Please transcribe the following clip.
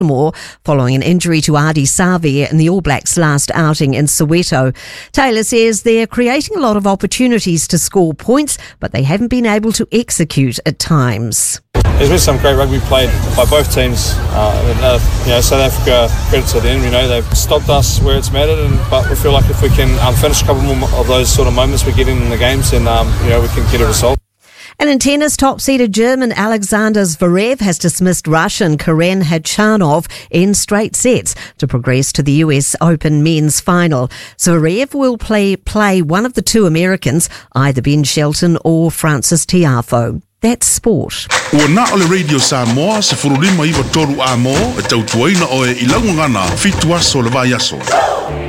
more following an injury to Adi Savi in the All Blacks' last outing in Soweto. Taylor says they're creating a lot of opportunities to score points, but they haven't been able to execute at times. There's been some great rugby played by both teams. South Africa, credit to them, they've stopped us where it's mattered, but we feel like if we can finish a couple more of those sort of moments we're getting in the games, then we can get a result. And in tennis, top-seeded German Alexander Zverev has dismissed Russian Karen Khachanov in straight sets to progress to the US Open men's final. Zverev will play one of the two Americans, either Ben Shelton or Francis Tiafoe. That's sport. Ua na ole Radio Samoa se furulima iwa toru a mo e tautuaina o e ilangungana fitu aso le vai aso.